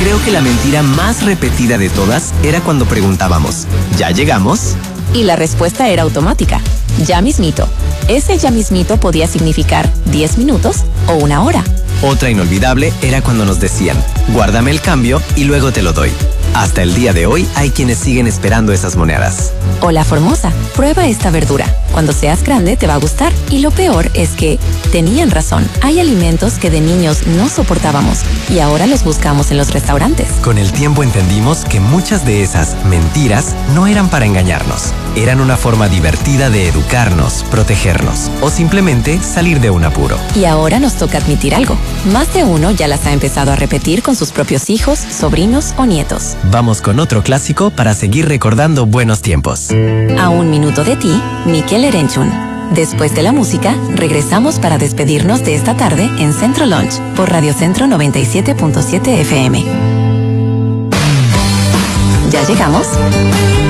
Creo que la mentira más repetida de todas era cuando preguntábamos, ¿ya llegamos? Y la respuesta era automática, ya mismito. Ese ya mismito podía significar 10 minutos o 1 hora. Otra inolvidable era cuando nos decían, guárdame el cambio y luego te lo doy. Hasta el día de hoy hay quienes siguen esperando esas monedas. Hola Formosa, prueba esta verdura. Cuando seas grande te va a gustar. Y lo peor es que tenían razón. Hay alimentos que de niños no soportábamos y ahora los buscamos en los restaurantes. Con el tiempo entendimos que muchas de esas mentiras no eran para engañarnos. Eran una forma divertida de educarnos, protegernos o simplemente salir de un apuro. Y ahora nos toca admitir algo. Más de uno ya las ha empezado a repetir con sus propios hijos, sobrinos o nietos. Vamos con otro clásico para seguir recordando buenos tiempos. A un minuto de ti, Miquel Erenchun. Después de la música, regresamos para despedirnos de esta tarde en Centro Lunch por Radio Centro 97.7 FM. ¿Ya llegamos?